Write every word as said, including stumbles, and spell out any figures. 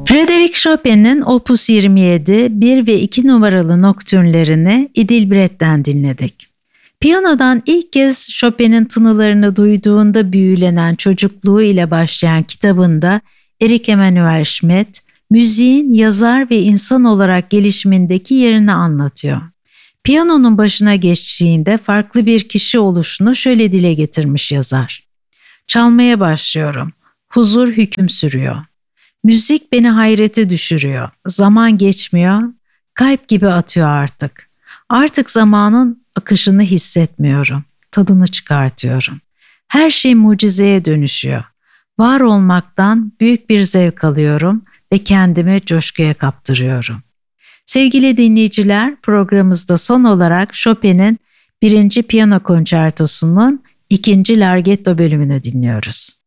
Frédéric Chopin'in Opus yirmi yedi, bir ve iki numaralı noktürnlerini Idilbrett'ten dinledik. Piyanodan ilk kez Chopin'in tınılarını duyduğunda büyülenen çocukluğu ile başlayan kitabında Erich Emanuel Schmidt, müziğin yazar ve insan olarak gelişimindeki yerini anlatıyor. Piyanonun başına geçtiğinde farklı bir kişi oluşunu şöyle dile getirmiş yazar. Çalmaya başlıyorum. Huzur hüküm sürüyor. Müzik beni hayrete düşürüyor. Zaman geçmiyor. Kalp gibi atıyor artık. Artık zamanın akışını hissetmiyorum. Tadını çıkartıyorum. Her şey mucizeye dönüşüyor. Var olmaktan büyük bir zevk alıyorum ve kendimi coşkuya kaptırıyorum. Sevgili dinleyiciler, programımızda son olarak Chopin'in birinci piyano konçertosunun ikinci larghetto bölümünü dinliyoruz.